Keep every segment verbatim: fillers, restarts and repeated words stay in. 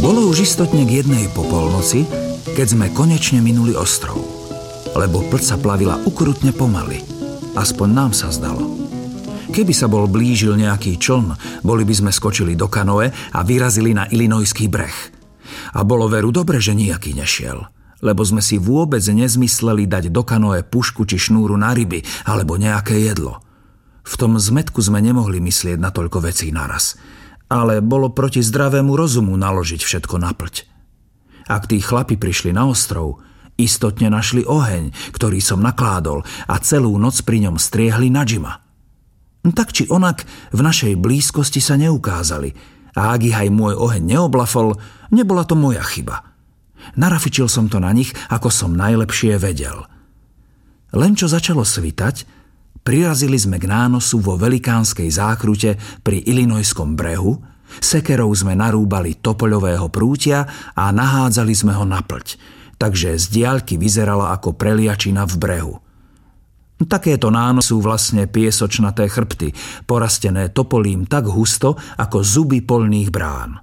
Bolo už istotne k jednej po polnoci, keď sme konečne minuli ostrov, lebo plť sa plavila ukrutne pomaly. Aspoň nám sa zdalo. Keby sa bol blížil nejaký čln, boli by sme skočili do kanoe a vyrazili na Illinoiský breh. A bolo veru dobre, že nejaký nešiel, lebo sme si vôbec nezmysleli dať do kanoe pušku či šnúru na ryby alebo nejaké jedlo. V tom zmätku sme nemohli myslieť na toľko vecí naraz, ale bolo proti zdravému rozumu naložiť všetko na plť. Ak tí chlapi prišli na ostrov, istotne našli oheň, ktorý som nakládol, a celú noc pri ňom striehli na Jima. Tak či onak v našej blízkosti sa neukázali, a ak ich aj môj oheň neoblafol, nebola to moja chyba. Narafičil som to na nich, ako som najlepšie vedel. Len čo začalo svitať, prirazili sme k nánosu vo velikánskej zákrute pri Illinoiskom brehu, sekerou sme narúbali topoľového prútia a nahádzali sme ho na plť, takže z diaľky vyzerala ako preliačina v brehu. Takéto nánosy sú vlastne piesočnaté chrbty, porastené topolím tak husto ako zuby poľných brán.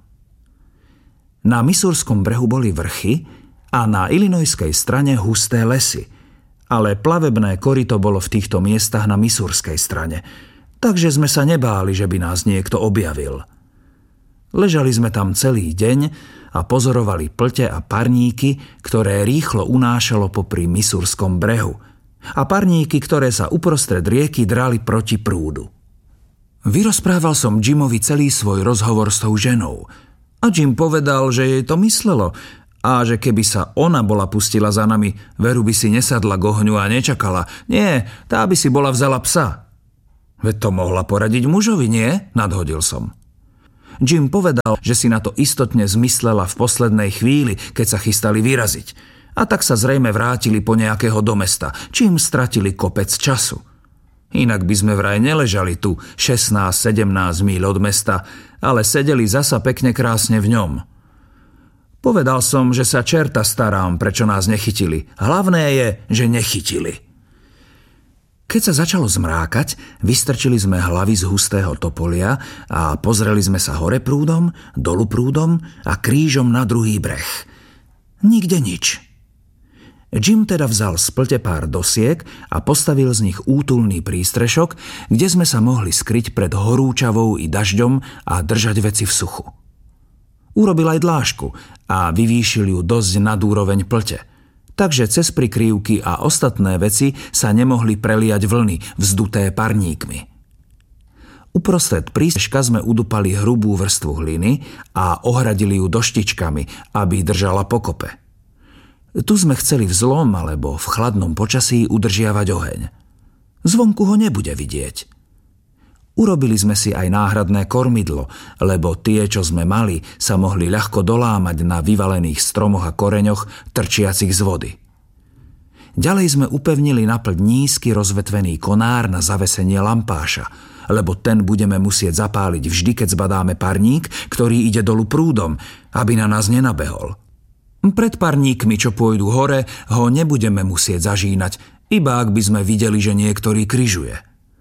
Na Missourskom brehu boli vrchy a na Illinoiskej strane husté lesy, ale plavebné koryto bolo v týchto miestach na Missourskej strane, takže sme sa nebáli, že by nás niekto objavil. Ležali sme tam celý deň a pozorovali pľte a parníky, ktoré rýchlo unášalo popri Missourskom brehu, a parníky, ktoré sa uprostred rieky drali proti prúdu. Vyrozprával som Jimovi celý svoj rozhovor s tou ženou a Jim povedal, že jej to myslelo a že keby sa ona bola pustila za nami, veru by si nesadla k ohňu a nečakala. Nie, tá by si bola vzala psa. Veď to mohla poradiť mužovi, nie? Nadhodil som. Jim povedal, že si na to istotne zmyslela v poslednej chvíli, keď sa chystali vyraziť. A tak sa zrejme vrátili po nejakého do mesta, čím stratili kopec času. Inak by sme vraj neležali tu šestnásť sedemnásť míľ od mesta, ale sedeli zasa pekne krásne v ňom. Povedal som, že sa čerta starám, prečo nás nechytili. Hlavné je, že nechytili. Keď sa začalo zmrákať, vystrčili sme hlavy z hustého topolia a pozreli sme sa hore prúdom, dolu prúdom a krížom na druhý breh. Nikde nič. Jim teda vzal z pľte pár dosiek a postavil z nich útulný prístrešok, kde sme sa mohli skryť pred horúčavou i dažďom a držať veci v suchu. Urobil aj dlášku a vyvýšil ju dosť nad úroveň pľte, takže cez prikrývky a ostatné veci sa nemohli preliať vlny vzduté parníkmi. Uprostred prístreška sme udupali hrubú vrstvu hliny a ohradili ju doštičkami, aby držala pokope. Tu sme chceli v zlom alebo v chladnom počasí udržiavať oheň. Zvonku ho nebude vidieť. Urobili sme si aj náhradné kormidlo, lebo tie, čo sme mali, sa mohli ľahko dolámať na vyvalených stromoch a koreňoch trčiacich z vody. Ďalej sme upevnili na plť nízky rozvetvený konár na zavesenie lampáša, lebo ten budeme musieť zapáliť vždy, keď zbadáme parník, ktorý ide dolu prúdom, aby na nás nenabehol. Pred parníkmi, čo pôjdu hore, ho nebudeme musieť zažínať, iba ak by sme videli, že niektorý križuje.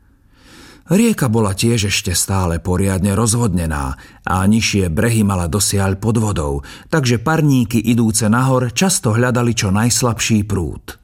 Rieka bola tiež ešte stále poriadne rozvodnená a nižšie brehy mala dosiaľ pod vodou, takže parníky idúce nahor často hľadali čo najslabší prúd.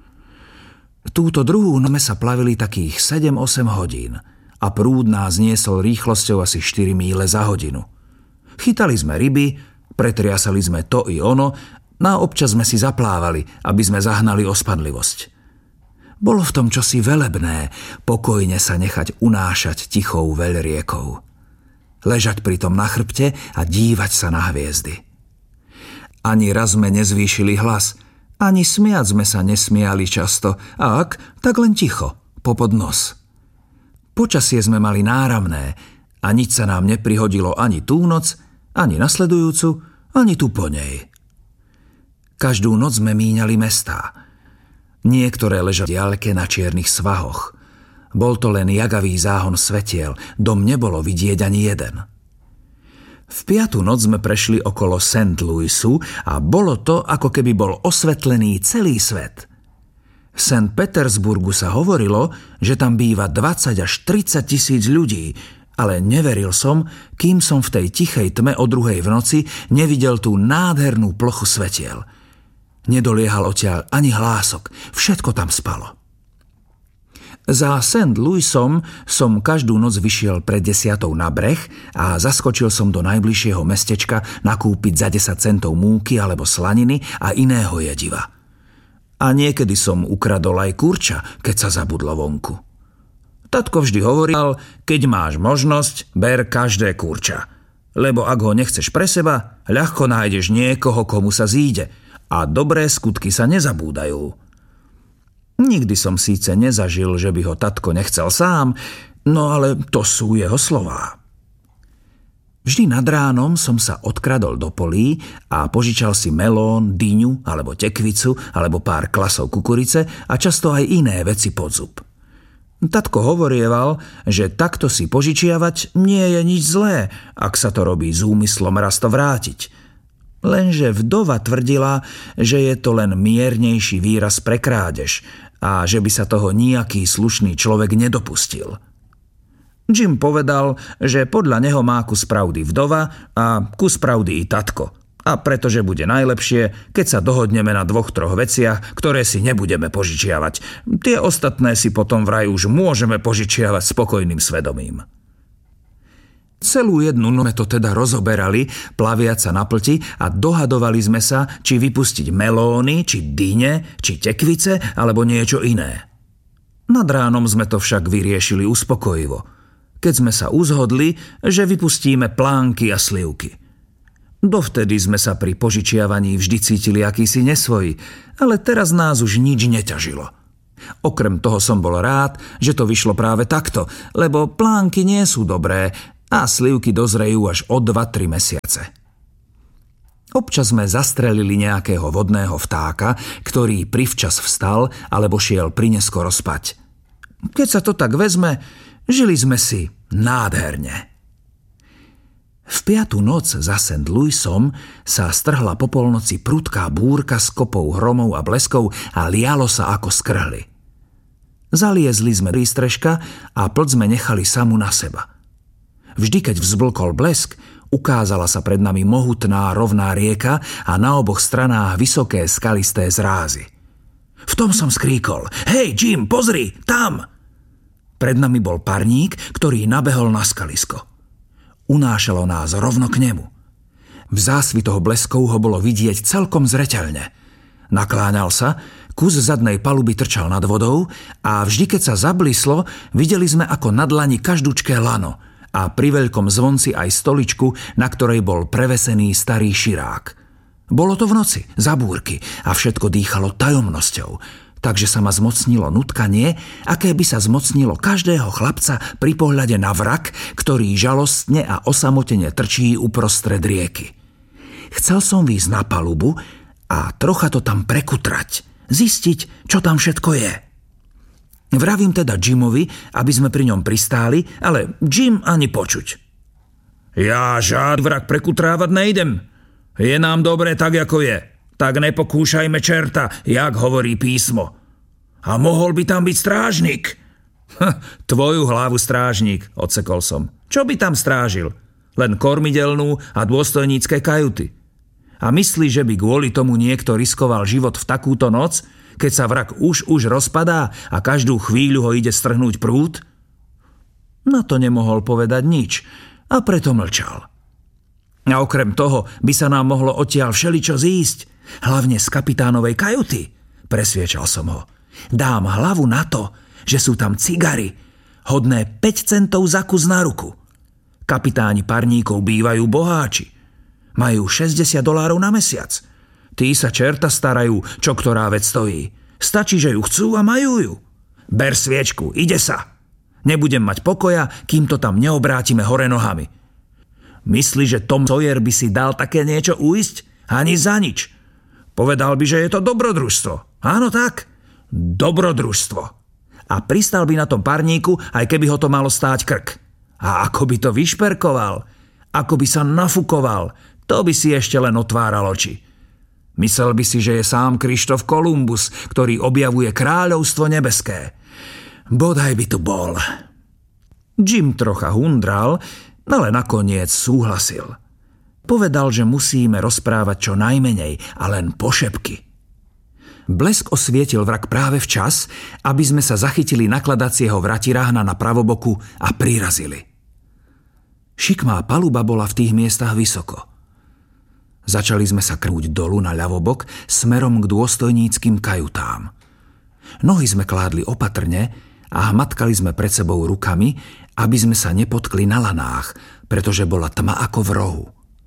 Túto druhú sme sa plavili takých sedem osem hodín a prúd nás niesol rýchlosťou asi štyri míle za hodinu. Chytali sme ryby, pretriasali sme to i ono, a občas sme si zaplávali, aby sme zahnali ospadlivosť. Bolo v tom čosi velebné, pokojne sa nechať unášať tichou veľriekou. Ležať pritom na chrbte a dívať sa na hviezdy. Ani raz sme nezvýšili hlas, ani smiať sme sa nesmiali často, a ak, tak len ticho, popod nos. Počasie sme mali náramné a nič sa nám neprihodilo ani tú noc, ani nasledujúcu, ani tu po nej. Každú noc sme míňali mestá. Niektoré ležali diaľke na čiernych svahoch. Bol to len jagavý záhon svetiel, dom nebolo vidieť ani jeden. V piatu noc sme prešli okolo Saint Louisu a bolo to, ako keby bol osvetlený celý svet. V Saint Petersburgu sa hovorilo, že tam býva dvadsať až tridsať tisíc ľudí ale neveril som, kým som v tej tichej tme o druhej v noci nevidel tú nádhernú plochu svetiel. Nedoliehal odtiaľ ani hlások, všetko tam spalo. Za Saint Louisom som každú noc vyšiel pred desiatou na breh a zaskočil som do najbližšieho mestečka nakúpiť za desať centov múky alebo slaniny a iného jediva. A niekedy som ukradol aj kurča, keď sa zabudlo vonku. Tatko vždy hovoril, keď máš možnosť, ber každé kurča. Lebo ak ho nechceš pre seba, ľahko nájdeš niekoho, komu sa zíde. A dobré skutky sa nezabúdajú. Nikdy som síce nezažil, že by ho tatko nechcel sám, no ale to sú jeho slová. Vždy nad ránom som sa odkradol do polí a požičal si melón, dyňu alebo tekvicu alebo pár klasov kukurice a často aj iné veci pod zub. Tatko hovorieval, že takto si požičiavať nie je nič zlé, ak sa to robí s úmyslom raz to vrátiť. Lenže vdova tvrdila, že je to len miernejší výraz pre krádež a že by sa toho nijaký slušný človek nedopustil. Jim povedal, že podľa neho má kus pravdy vdova a kus pravdy i tatko. A pretože bude najlepšie, keď sa dohodneme na dvoch, troch veciach, ktoré si nebudeme požičiavať. Tie ostatné si potom vraj už môžeme požičiavať spokojným svedomím. Celú jednu noc to teda rozoberali, plaviac sa na plti a dohadovali sme sa, či vypustiť melóny, či dyne, či tekvice, alebo niečo iné. Nad ránom sme to však vyriešili uspokojivo, keď sme sa uzhodli, že vypustíme plánky a slivky. Dovtedy sme sa pri požičiavaní vždy cítili akýsi nesvoji, ale teraz nás už nič neťažilo. Okrem toho som bol rád, že to vyšlo práve takto, lebo plánky nie sú dobré a slivky dozrejú až o dva tri mesiace. Občas sme zastrelili nejakého vodného vtáka, ktorý privčas vstal alebo šiel prineskoro spať. Keď sa to tak vezme, žili sme si nádherne. V piatu noc za Saint Louisom sa strhla po polnoci prudká búrka s kopou hromov a bleskov a lialo sa ako skrhly. Zaliezli sme do výstrežka a plť sme nechali samu na seba. Vždy, keď vzblkol blesk, ukázala sa pred nami mohutná rovná rieka a na oboch stranách vysoké skalisté zrázy. V tom som skríkol: Hej, Jim, pozri, tam! Pred nami bol parník, ktorý nabehol na skalisko. Unášalo nás rovno k nemu. V zásvitoch bleskov ho bolo vidieť celkom zreteľne. Nakláňal sa, kus zadnej paluby trčal nad vodou a vždy, keď sa zablislo, videli sme ako na dlani každúčké lano a pri veľkom zvonci aj stoličku, na ktorej bol prevesený starý širák. Bolo to v noci, za búrky a všetko dýchalo tajomnosťou. Takže sa ma zmocnilo nutkanie, aké by sa zmocnilo každého chlapca pri pohľade na vrak, ktorý žalostne a osamotene trčí uprostred rieky. Chcel som výjsť na palubu a trocha to tam prekutrať, zistiť, čo tam všetko je. Vravím teda Jimovi, aby sme pri ňom pristáli, ale Jim ani počuť. Ja žiad vrak prekutrávať nejdem. Je nám dobre tak, ako je. Tak nepokúšajme čerta, jak hovorí písmo. A mohol by tam byť strážnik. Ha, tvoju hlavu strážnik, odsekol som. Čo by tam strážil? Len kormidelnú a dôstojnícke kajuty. A myslí, že by kvôli tomu niekto riskoval život v takúto noc, keď sa vrak už už rozpadá a každú chvíľu ho ide strhnúť prúd? Na to nemohol povedať nič a preto mlčal. A okrem toho by sa nám mohlo odtiaľ všeličo zísť. Hlavne z kapitánovej kajuty, presviečal som ho. Dám hlavu na to, že sú tam cigary, hodné päť centov za kus na ruku. Kapitáni parníkov bývajú boháči. Majú šesťdesiat dolárov na mesiac. Tí sa čerta starajú, čo ktorá vec stojí. Stačí, že ju chcú a majú ju. Ber sviečku, ide sa. Nebudem mať pokoja, kým to tam neobrátime hore nohami. Myslí, že Tom Sawyer by si dal také niečo uísť? Ani za nič. Povedal by, že je to dobrodružstvo. Áno tak, dobrodružstvo. A pristal by na tom parníku, aj keby ho to malo stáť krk. A ako by to vyšperkoval, ako by sa nafukoval, to by si ešte len otváral oči. Myslel by si, že je sám Krištof Kolumbus, ktorý objavuje kráľovstvo nebeské. Bodaj by tu bol. Jim trocha hundral, ale nakoniec súhlasil. Povedal, že musíme rozprávať čo najmenej a len pošepky. Blesk osvietil vrak práve včas, aby sme sa zachytili nakladacieho vratiráhna na pravoboku a prirazili. Šikmá paluba bola v tých miestach vysoko. Začali sme sa krúť dolu na ľavobok smerom k dôstojníckym kajutám. Nohy sme kládli opatrne a hmatkali sme pred sebou rukami, aby sme sa nepotkli na lanách, pretože bola tma ako v rohu.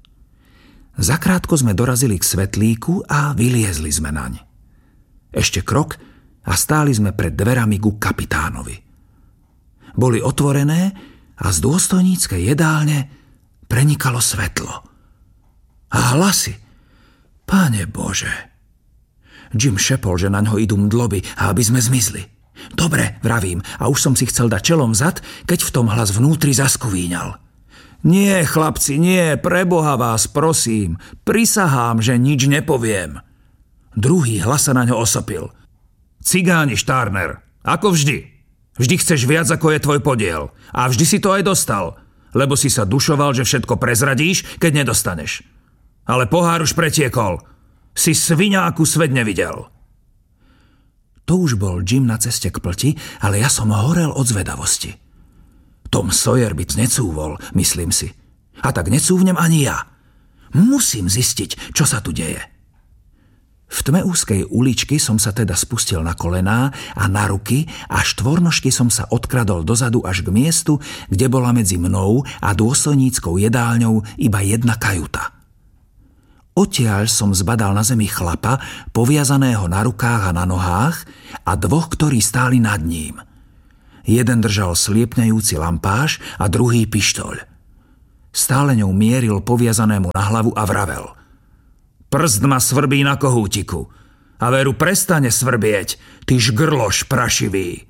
Zakrátko sme dorazili k svetlíku a vyliezli sme naň. Ešte krok a stáli sme pred dverami ku kapitánovi. Boli otvorené a z dôstojníckej jedálne prenikalo svetlo. A hlasy. Páne Bože. Jim šepol, že naňho idú mdloby a aby sme zmizli. Dobre, vravím, a už som si chcel dať čelom vzad, keď v tom hlas vnútri zaskuvíňal. Nie, chlapci, nie, preboha vás, prosím, prisahám, že nič nepoviem. Druhý hlas sa na ňo osopil. Cigáni, Štárner, ako vždy. Vždy chceš viac, ako je tvoj podiel. A vždy si to aj dostal, lebo si sa dušoval, že všetko prezradíš, keď nedostaneš. Ale pohár už pretiekol. Si sviňa, akú svet nevidel. To už bol Jim na ceste k plti, ale ja som horel od zvedavosti. Tom Sawyer by necúvol, myslím si. A tak necúvnem ani ja. Musím zistiť, čo sa tu deje. V tme úzkej uličky som sa teda spustil na kolená a na ruky a štvornožky som sa odkradol dozadu až k miestu, kde bola medzi mnou a dôstojníckou jedálňou iba jedna kajuta. Odtiaľ som zbadal na zemi chlapa, poviazaného na rukách a na nohách, a dvoch, ktorí stáli nad ním. Jeden držal sliepňajúci lampáš a druhý pištoľ. Stále ňou mieril poviazanému na hlavu a vravel. Prst ma svrbí na kohútiku. A veru prestane svrbieť, ty žgrloš prašivý.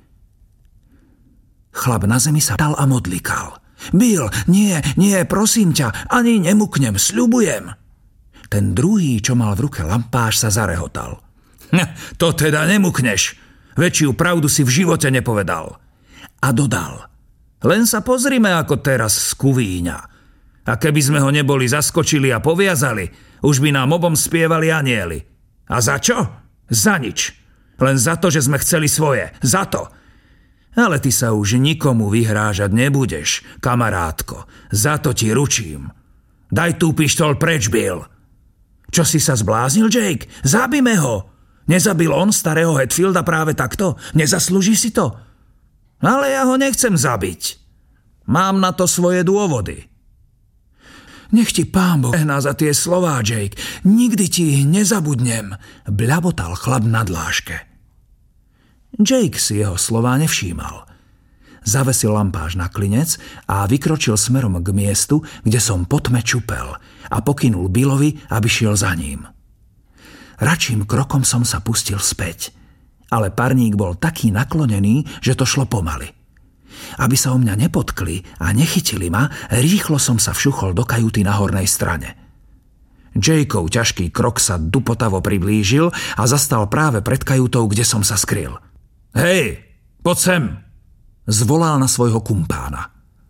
Chlap na zemi sa dal a modlikal. Bill, nie, nie, prosím ťa, ani nemuknem, sľubujem. Ten druhý, čo mal v ruke lampáš, sa zarehotal. To teda nemukneš. Väčšiu pravdu si v živote nepovedal. A dodal. Len sa pozrime, ako teraz skuvíňa. A keby sme ho neboli zaskočili a poviazali, už by nám obom spievali anieli. A za čo? Za nič. Len za to, že sme chceli svoje. Za to. Ale ty sa už nikomu vyhrážať nebudeš, kamarátko. Za to ti ručím. Daj tú pištol preč, Bill. Čo si sa zbláznil, Jake? Zabíme ho. Nezabil on starého Hatfielda práve takto? Nezaslúži si to? Ale ja ho nechcem zabiť. Mám na to svoje dôvody. Nech ti Pán Boh žehná za tie slová, Jake. Nikdy ti ich nezabudnem, bľabotal chlap na dláške. Jake si jeho slová nevšímal. Zavesil lampáš na klinec a vykročil smerom k miestu, kde som po tme čupel, a pokynul Billovi, aby šiel za ním. Račím krokom som sa pustil späť, ale parník bol taký naklonený, že to šlo pomaly. Aby sa o mňa nepotkli a nechytili ma, rýchlo som sa všuchol do kajuty na hornej strane. Jakeov ťažký krok sa dupotavo priblížil a zastal práve pred kajutou, kde som sa skryl. Hej, poď sem! Zvolal na svojho kumpána.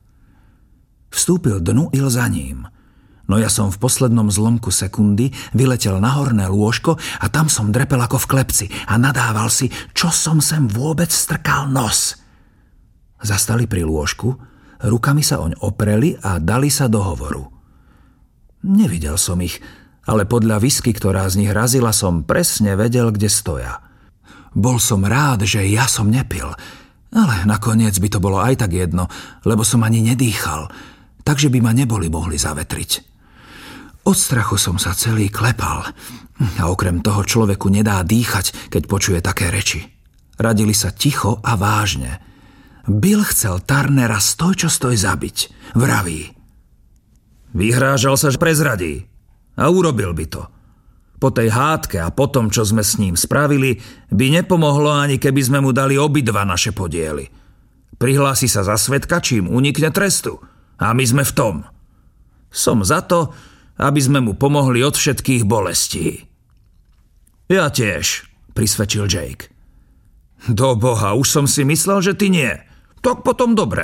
Vstúpil dnu il za ním, no ja som v poslednom zlomku sekundy vyletel na horné lôžko a tam som drepel ako v klepci a nadával si, čo som sem vôbec strkal nos. Zastali pri lôžku, rukami sa oň opreli a dali sa do hovoru. Nevidel som ich, ale podľa whisky, ktorá z nich razila, som presne vedel, kde stoja. Bol som rád, že ja som nepil, ale nakoniec by to bolo aj tak jedno, lebo som ani nedýchal, takže by ma neboli mohli zavetriť. Od strachu som sa celý klepal a okrem toho človeku nedá dýchať, keď počuje také reči. Radili sa ticho a vážne. Bill chcel Turnera stoj čo stoj zabiť, vraví. Vyhrážal sa, že prezradí a urobil by to. Po tej hádke a po tom, čo sme s ním spravili, by nepomohlo ani keby sme mu dali obidva naše podiely. Prihlási sa za svedka, čím unikne trestu. A my sme v tom. Som za to, aby sme mu pomohli od všetkých bolestí. Ja tiež, prisvedčil Jake. Do Boha, už som si myslel, že ty nie. Tak potom dobre.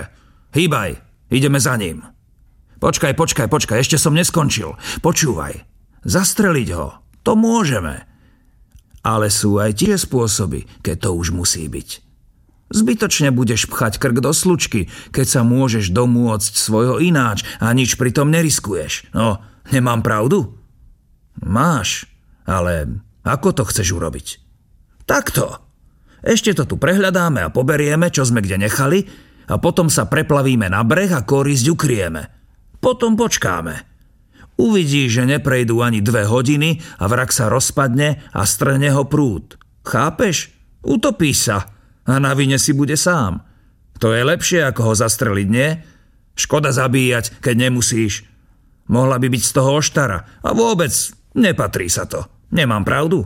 Hýbaj, ideme za ním. Počkaj, počkaj, počkaj, ešte som neskončil. Počúvaj, zastreliť ho, to môžeme. Ale sú aj tie spôsoby, keď to už musí byť. Zbytočne budeš pchať krk do slučky, keď sa môžeš domôcť svojho ináč a nič pritom neriskuješ. No, nemám pravdu? Máš, ale ako to chceš urobiť? Takto. Ešte to tu prehľadáme a poberieme, čo sme kde nechali, a potom sa preplavíme na breh a korisť ukryjeme. Potom počkáme. Uvidíš, že neprejdú ani dve hodiny a vrak sa rozpadne a strhne ho prúd. Chápeš? Utopí sa a na vine si bude sám. To je lepšie, ako ho zastreliť, nie? Škoda zabíjať, keď nemusíš. Mohla by byť z toho oštara a vôbec nepatrí sa to. Nemám pravdu?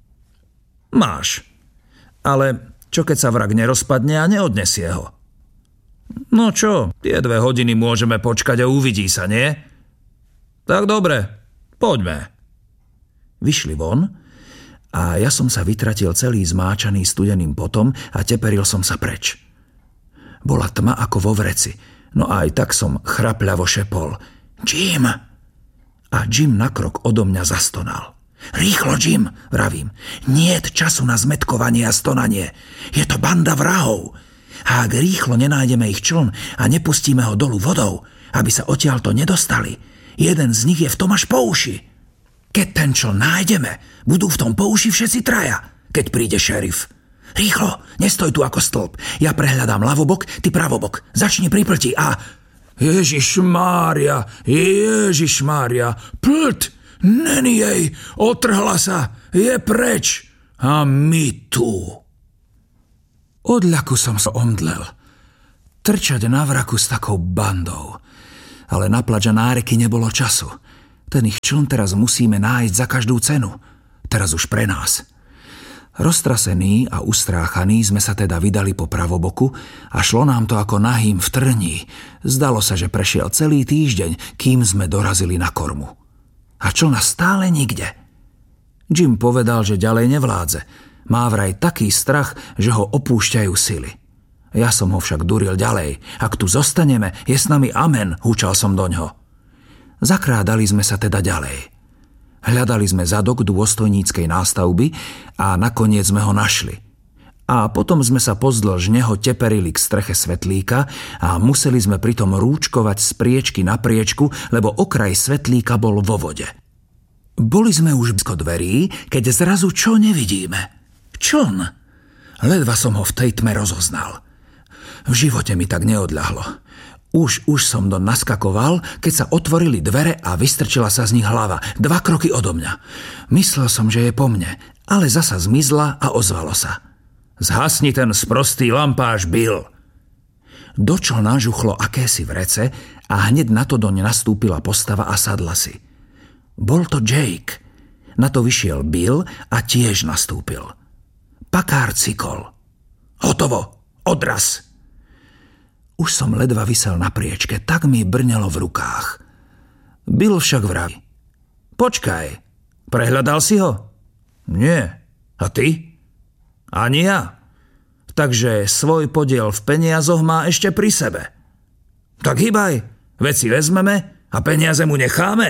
Máš. Ale čo keď sa vrak nerozpadne a neodnesie ho? No čo, tie dve hodiny môžeme počkať a uvidí sa, nie? Tak dobre, poďme. Vyšli von a ja som sa vytratil celý zmáčaný studeným potom a teperil som sa preč. Bola tma ako vo vreci, no aj tak som chrapľavo šepol. Jim! A Jim na krok odo mňa zastonal. Rýchlo, Jim, vravím. Niet času na zmätkovanie a stonanie. Je to banda vrahov. A ak rýchlo nenájdeme ich čln a nepustíme ho dolu vodou, aby sa odtiaľto nedostali, jeden z nich je v tom až po uši. Keď ten čln nájdeme, budú v tom po uši všetci traja, keď príde šerif. Rýchlo, nestoj tu ako stĺp. Ja prehľadám ľavobok, ty pravobok. Začni pri plti a... Ježišmária, Ježišmária, plť! Není jej, otrhla sa, je preč. A my tu... Od ľaku som sa omdlel. Trčať na vraku s takou bandou. Ale na plač a náreky nebolo času. Ten ich čln teraz musíme nájsť za každú cenu. Teraz už pre nás. Roztrasení a ustráchaní sme sa teda vydali po pravoboku a šlo nám to ako nahým v trní. Zdalo sa, že prešiel celý týždeň, kým sme dorazili na kormu. A člna stále nikde. Jim povedal, že ďalej nevládze. Má vraj taký strach, že ho opúšťajú sily. Ja som ho však duril ďalej. Ak tu zostaneme, je s nami amen, húčal som doňho. Zakrádali sme sa teda ďalej. Hľadali sme zadok dôstojníckej nástavby a nakoniec sme ho našli. A potom sme sa pozdĺž neho teperili k streche svetlíka a museli sme pritom rúčkovať z priečky na priečku, lebo okraj svetlíka bol vo vode. Boli sme už blízko dverí, keď zrazu čo nevidíme? Čln? Ledva som ho v tej tme rozoznal. V živote mi tak neodľahlo. Už, už som do naskakoval, keď sa otvorili dvere a vystrčila sa z nich hlava. Dva kroky odo mňa. Myslel som, že je po mne, ale zasa zmizla a ozvalo sa. Zhasni ten sprostý lampáš, Bill. Do člna žuchlo akési vrece a hneď na to doň nastúpila postava a sadla si. Bol to Jake. Na to vyšiel Bill a tiež nastúpil. Pakár cikol. Hotovo, odraz. Už som ledva visel na priečke, tak mi brňalo v rukách. Bill však vraví. Počkaj, prehľadal si ho? Nie. A ty? Ani ja. Takže svoj podiel v peniazoch má ešte pri sebe. Tak hýbaj, veci vezmeme a peniaze mu necháme.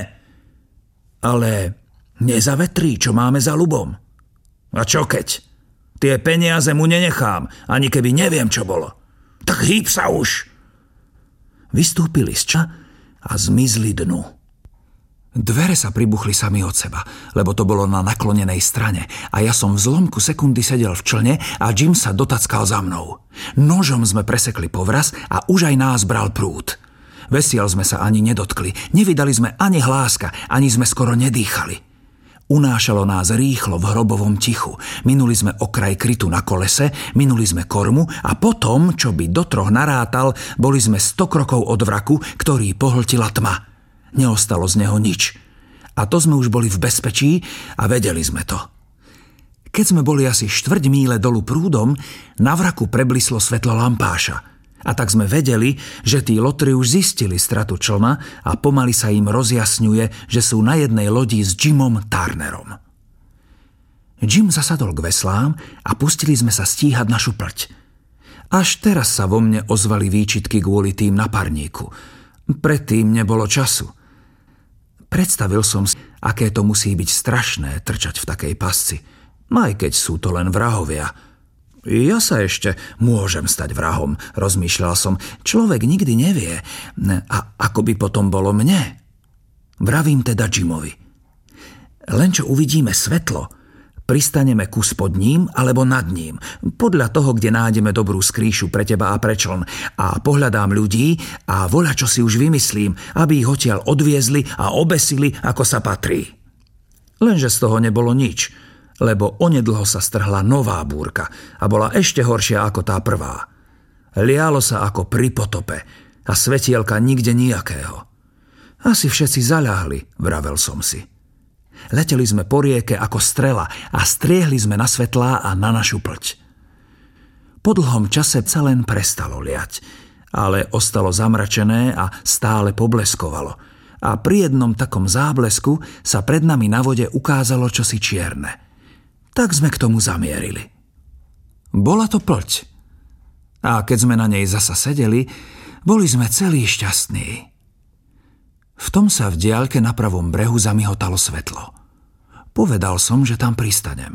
Ale nezavetrí, čo máme za ľubom. A čo keď? Tie peniaze mu nenechám, ani keby neviem, čo bolo. Tak hýb sa už. Vystúpili z ča a zmizli dnu. Dvere sa pribuchli sami od seba, lebo to bolo na naklonenej strane a ja som v zlomku sekundy sedel v člne a Jim sa dotackal za mnou. Nožom sme presekli povraz a už aj nás bral prúd. Vesiel sme sa ani nedotkli, nevydali sme ani hláska, ani sme skoro nedýchali. Unášalo nás rýchlo v hrobovom tichu. Minuli sme okraj krytu na kolese, minuli sme kormu a potom, čo by do troch narátal, boli sme sto krokov od vraku, ktorý pohltila tma. Neostalo z neho nič. A to sme už boli v bezpečí a vedeli sme to. Keď sme boli asi štvrť míle dolu prúdom, na vraku preblislo svetlo lampáša. A tak sme vedeli, že tí lotri už zistili stratu člna a pomaly sa im rozjasňuje, že sú na jednej lodi s Jimom Turnerom. Jim zasadol k veslám a pustili sme sa stíhať našu plť. Až teraz sa vo mne ozvali výčitky kvôli tým na parníku. Predtým nebolo času. Predstavil som si, aké to musí byť strašné trčať v takej pasci, aj keď sú to len vrahovia. Ja sa ešte môžem stať vrahom, rozmýšľal som. Človek nikdy nevie. A ako by potom bolo mne? Vravím teda Jimovi. Len čo uvidíme svetlo, pristaneme kus pod ním alebo nad ním, podľa toho, kde nájdeme dobrú skrýšu pre teba a pre čln, a pohľadám ľudí a voľa, čo si už vymyslím, aby ich odtiaľ odviezli a obesili, ako sa patrí. Lenže z toho nebolo nič, lebo onedlho sa strhla nová búrka a bola ešte horšia ako tá prvá. Lialo sa ako pri potope a svetielka nikde nijakého. Asi všetci zaľahli, vravel som si. Leteli sme po rieke ako strela a striehli sme na svetlá a na našu plť. Po dlhom čase sa len prestalo liať, ale ostalo zamračené a stále pobleskovalo. A pri jednom takom záblesku sa pred nami na vode ukázalo čosi čierne. Tak sme k tomu zamierili. Bola to plť. A keď sme na nej zasa sedeli, boli sme celí šťastní. V tom sa v diaľke na pravom brehu zamihotalo svetlo. Povedal som, že tam pristanem.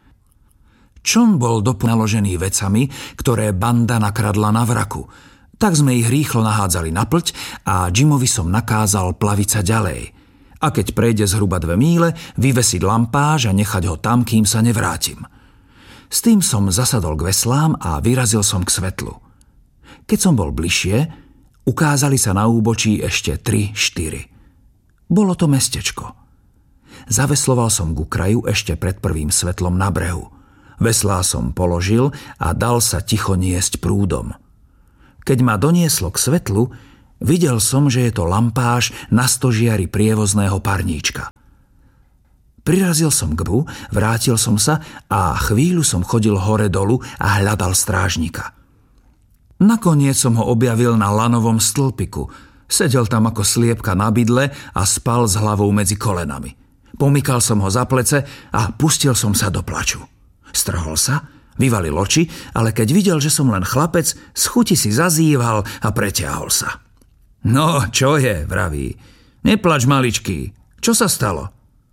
Čln bol dopu naložený vecami, ktoré banda nakradla na vraku. Tak sme ich rýchlo nahádzali na plť a Jimovi som nakázal plaviť sa ďalej. A keď prejde zhruba dve míle, vyvesiť lampáž a nechať ho tam, kým sa nevrátim. S tým som zasadol k veslám a vyrazil som k svetlu. Keď som bol bližšie, ukázali sa na úbočí ešte tri, štyri. Bolo to mestečko. Zavesloval som ku kraju ešte pred prvým svetlom na brehu. Veslá som položil a dal sa ticho niesť prúdom. Keď ma donieslo k svetlu, videl som, že je to lampáž na stožiari prievozného parníčka. Prirazil som k bru, vrátil som sa a chvíľu som chodil hore dolu a hľadal strážnika. Nakoniec som ho objavil na lanovom stĺpiku. Sedel tam ako sliepka na bydle a spal s hlavou medzi kolenami. Pomykal som ho za plece a pustil som sa do plaču. Strhol sa, vyvalil oči, ale keď videl, že som len chlapec, z chuti si zazýval a preťahol sa. No, čo je, vraví. Neplač, maličký. Čo sa stalo?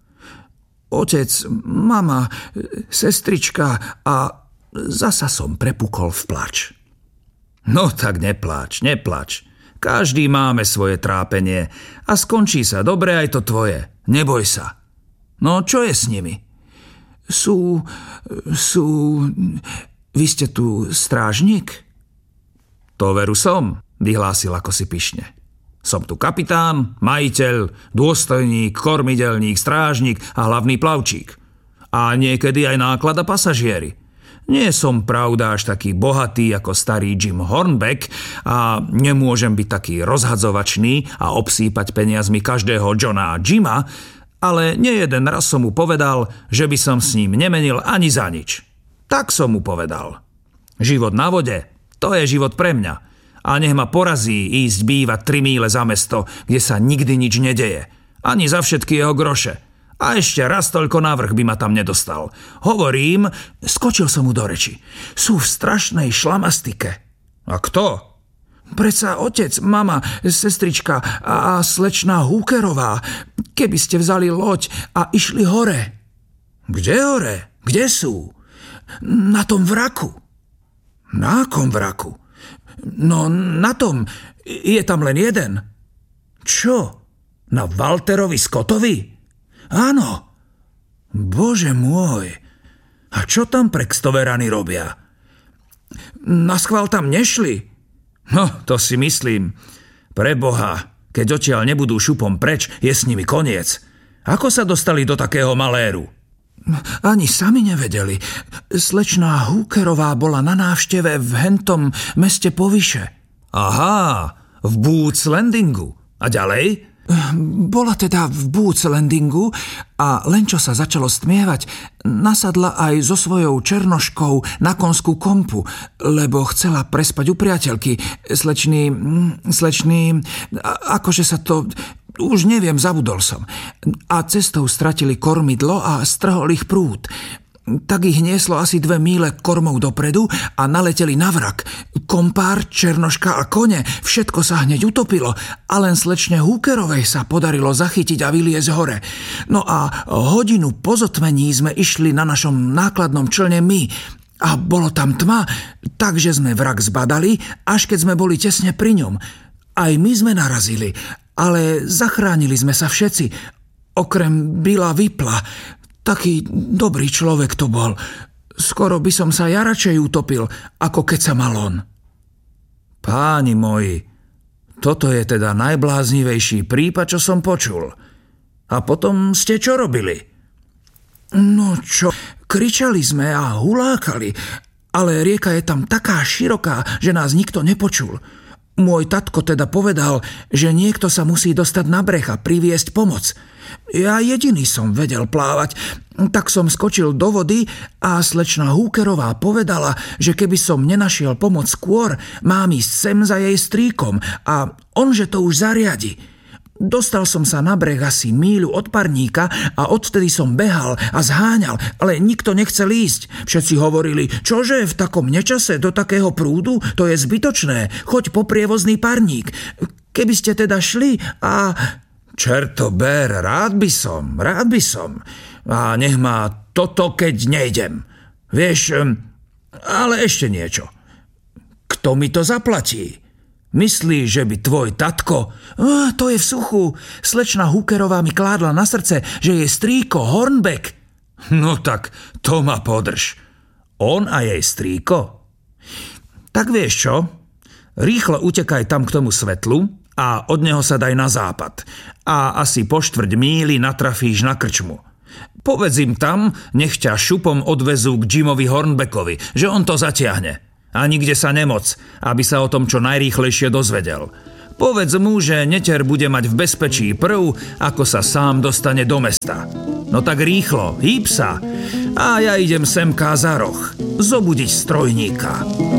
Otec, mama, sestrička a zasa som prepukol v plač. No tak nepláč, nepláč. Každý máme svoje trápenie a skončí sa dobre aj to tvoje. Neboj sa. No čo je s nimi? Sú... sú... Vy ste tu strážnik? To veru som, vyhlásil ako si pyšne. Som tu kapitán, majiteľ, dôstojník, kormidelník, strážnik a hlavný plavčík. A niekedy aj náklad a pasažieri. Nie som pravda až taký bohatý ako starý Jim Hornbeck a nemôžem byť taký rozhadzovačný a obsýpať peniazmi každého Johna a Jima, ale nejeden raz som mu povedal, že by som s ním nemenil ani za nič. Tak som mu povedal. Život na vode, to je život pre mňa. A nech ma porazí ísť bývať tri míle za mesto, kde sa nikdy nič nedeje. Ani za všetky jeho groše. A ešte raz toľko navrch by ma tam nedostal. Hovorím, skočil som mu do reči. Sú v strašnej šlamastike. A kto? Predsa otec, mama, sestrička a slečná Hookerová. Keby ste vzali loď a išli hore. Kde hore? Kde sú? Na tom vraku. Na akom vraku? No na tom. Je tam len jeden. Čo? Na Walterovi Scottovi? Áno. Bože môj. A čo tam prekstoverani robia? Naschvál tam nešli? No, to si myslím. Preboha, keď odtiaľ nebudú šupom preč, je s nimi koniec. Ako sa dostali do takého maléru? Ani sami nevedeli. Slečná Hookerová bola na návšteve v hentom meste povyše. Aha, v Boots Landingu. A ďalej? Bola teda v Boots Landingu a len čo sa začalo stmievať, nasadla aj so svojou černoškou na konskú kompu, lebo chcela prespať u priateľky. Slečný, slečný, akože sa to... Už neviem, zabudol som. A cestou stratili kormidlo a strhol ich prúd. Tak ich nieslo asi dve míle kormou dopredu a naleteli na vrak. Kompár, černoška a kone, všetko sa hneď utopilo a len slečne Hookerovej sa podarilo zachytiť a vyliezť hore. No a hodinu po zotmení sme išli na našom nákladnom člne my a bolo tam tma, takže sme vrak zbadali, až keď sme boli tesne pri ňom. Aj my sme narazili, ale zachránili sme sa všetci, okrem Billa Whipla. Taký dobrý človek to bol. Skoro by som sa ja radšej utopil, ako keď sa mal on. Páni moji, toto je teda najbláznivejší prípad, čo som počul. A potom ste čo robili? No čo, kričali sme a hulákali, ale rieka je tam taká široká, že nás nikto nepočul. Môj tatko teda povedal, že niekto sa musí dostať na breh a priviesť pomoc. Ja jediný som vedel plávať, tak som skočil do vody a slečna Hookerová povedala, že keby som nenašiel pomoc skôr, mám ísť sem za jej strýkom a onže to už zariadi. Dostal som sa na breh asi míľu od parníka a odtedy som behal a zháňal, ale nikto nechcel ísť. Všetci hovorili, čože v takom nečase do takého prúdu, to je zbytočné, choď po prievozný parník. Keby ste teda šli a... Čerto ber, rád by som, rád by som. A nech má toto, keď nejdem. Vieš, ale ešte niečo. Kto mi to zaplatí? Myslíš, že by tvoj tatko... Oh, to je v suchu. Slečna Hookerová mi kládla na srdce, že je strýko Hornbeck. No tak, to ma podrž. On a jej strýko? Tak vieš čo? Rýchlo utekaj tam k tomu svetlu a od neho sa daj na západ. A asi po štvrť míli natrafíš na krčmu. Povedz im tam, nech ťa šupom odvezú k Jimovi Hornbeckovi, že on to zatiahne. A nikde sa nemoc, aby sa o tom čo najrýchlejšie dozvedel. Povedz mu, že neter bude mať v bezpečí prv, ako sa sám dostane do mesta. No tak rýchlo, hýb sa. A ja idem semká za roh, zobudiť strojníka.